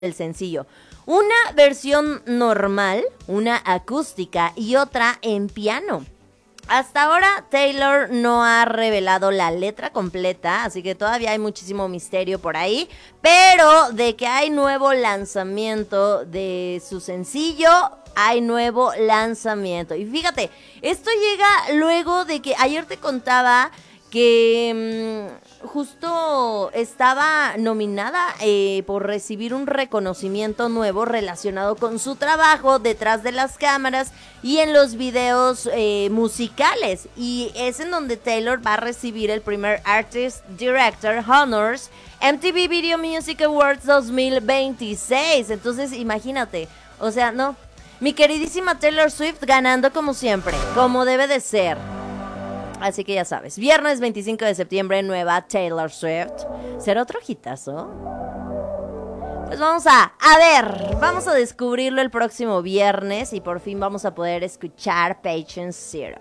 del sencillo. Una versión normal, una acústica y otra en piano. Hasta ahora Taylor no ha revelado la letra completa, así que todavía hay muchísimo misterio por ahí, pero de que hay nuevo lanzamiento de su sencillo, hay nuevo lanzamiento. Y fíjate, esto llega luego de que ayer te contaba que justo estaba nominada por recibir un reconocimiento nuevo relacionado con su trabajo detrás de las cámaras y en los videos musicales. Y es en donde Taylor va a recibir el primer Artist Director Honors MTV Video Music Awards 2026. Entonces imagínate, o sea, no, mi queridísima Taylor Swift ganando como siempre, como debe de ser. Así que ya sabes, viernes 25 de septiembre, nueva Taylor Swift. ¿Será otro hitazo? Pues vamos a ver, vamos a descubrirlo el próximo viernes y por fin vamos a poder escuchar Patient Zero.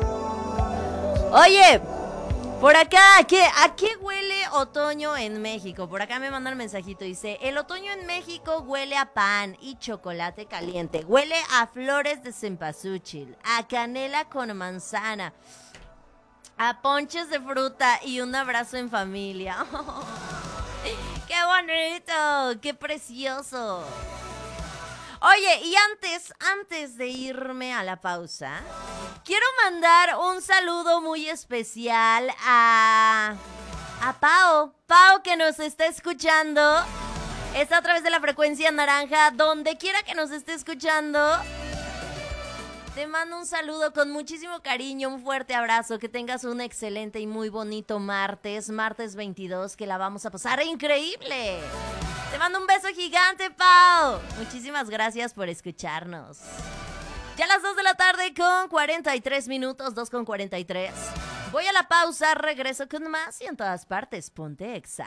Oye, por acá, ¿a qué huele otoño en México? Por acá me mandan mensajito, dice, el otoño en México huele a pan y chocolate caliente, huele a flores de cempasúchil, a canela con manzana, a ponches de fruta y un abrazo en familia. ¡Qué bonito! ¡Qué precioso! Oye, y antes de irme a la pausa, quiero mandar un saludo muy especial a Pau. Pau, que nos está escuchando. Está a través de la frecuencia naranja. Donde quiera que nos esté escuchando, te mando un saludo con muchísimo cariño, un fuerte abrazo, que tengas un excelente y muy bonito martes 22, que la vamos a pasar increíble. Te mando un beso gigante, Pau. Muchísimas gracias por escucharnos. Ya a las 2 de la tarde con 43 minutos, 2:43. Voy a la pausa, regreso con más y en todas partes, ponte Exa.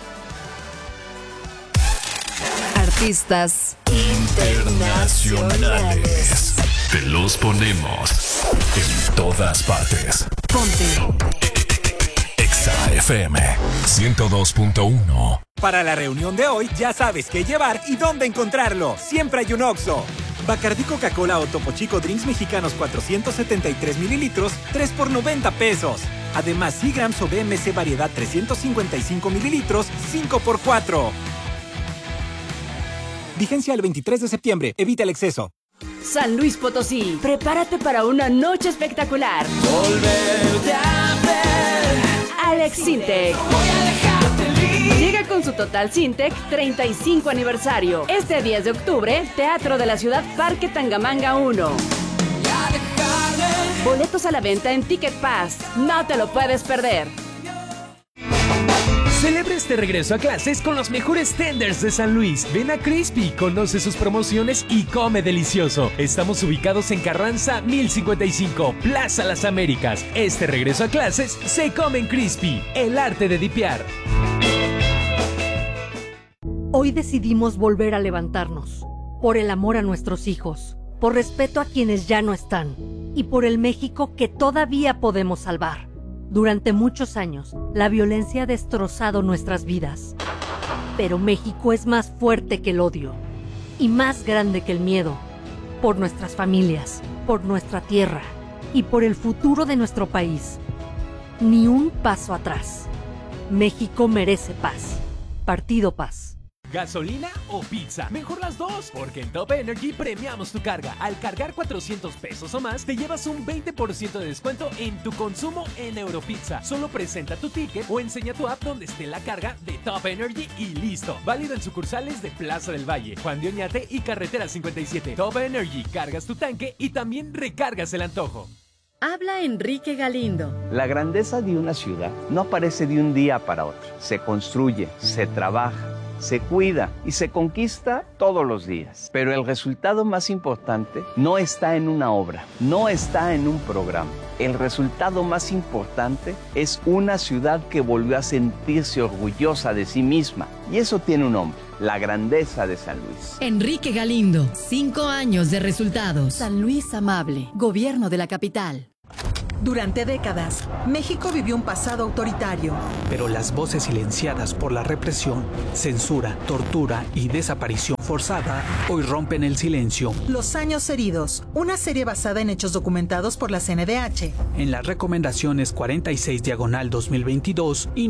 Artistas internacionales. Te los ponemos en todas partes. Ponte Exa FM 102.1. Para la reunión de hoy ya sabes qué llevar y dónde encontrarlo. Siempre hay un Oxxo. Bacardí Coca-Cola o Topo Chico Drinks Mexicanos 473 mililitros, 3 por 90 pesos. Además, Seagrams o BMC Variedad 355 mililitros, 5 por 4. Vigencia el 23 de septiembre. Evita el exceso. San Luis Potosí, prepárate para una noche espectacular. Volverte a ver. Alex Sintek llega con su Total Sintek 35 aniversario. Este 10 de octubre, Teatro de la Ciudad, Parque Tangamanga 1. Boletos a la venta en Ticket Pass. No te lo puedes perder. Celebra este regreso a clases con los mejores tenders de San Luis. Ven a Crispy, conoce sus promociones y come delicioso. Estamos ubicados en Carranza 1055, Plaza Las Américas. Este regreso a clases se come en Crispy, el arte de dipear. Hoy decidimos volver a levantarnos, por el amor a nuestros hijos, por respeto a quienes ya no están y por el México que todavía podemos salvar. Durante muchos años, la violencia ha destrozado nuestras vidas. Pero México es más fuerte que el odio y más grande que el miedo. Por nuestras familias, por nuestra tierra y por el futuro de nuestro país. Ni un paso atrás. México merece paz. Partido Paz. ¿Gasolina o pizza? Mejor las dos, porque en Top Energy premiamos tu carga. Al cargar 400 pesos o más, te llevas un 20% de descuento en tu consumo en Europizza. Solo presenta tu ticket o enseña tu app donde esté la carga de Top Energy y listo. Válido en sucursales de Plaza del Valle, Juan de Oñate y Carretera 57. Top Energy, cargas tu tanque y también recargas el antojo. Habla Enrique Galindo. La grandeza de una ciudad no aparece de un día para otro. Se construye, se trabaja, se cuida y se conquista todos los días. Pero el resultado más importante no está en una obra, no está en un programa. El resultado más importante es una ciudad que volvió a sentirse orgullosa de sí misma. Y eso tiene un nombre: la grandeza de San Luis. Enrique Galindo, 5 años de resultados. San Luis Amable, Gobierno de la Capital. Durante décadas, México vivió un pasado autoritario. Pero las voces silenciadas por la represión, censura, tortura y desaparición forzada hoy rompen el silencio. Los años heridos, una serie basada en hechos documentados por la CNDH. En las recomendaciones 46/2022 y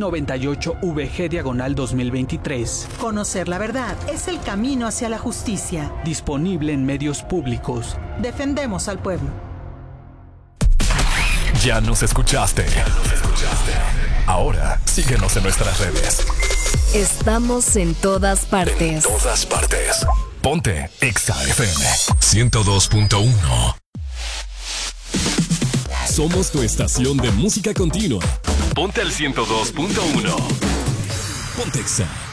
98/VG/2023. Conocer la verdad es el camino hacia la justicia. Disponible en medios públicos. Defendemos al pueblo. Ya nos escuchaste. Ahora síguenos en nuestras redes. Estamos en todas partes. En todas partes. Ponte Exa FM 102.1. Somos tu estación de música continua. Ponte al 102.1. Ponte Exa.